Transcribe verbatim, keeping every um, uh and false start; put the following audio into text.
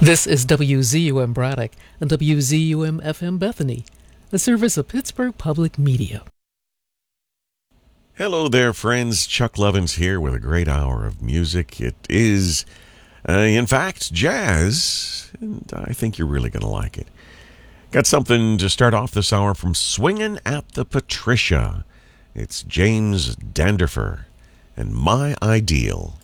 This is W Z U M Braddock and W Z U M F M Bethany, a service of Pittsburgh Public Media. Hello there, friends. Chuck Lovins here with a great hour of music. It is, uh, in fact, jazz, and I think you're really going to like it. Got something to start off this hour from Swingin' at the Patricia. It's James Danderfer and My Ideal.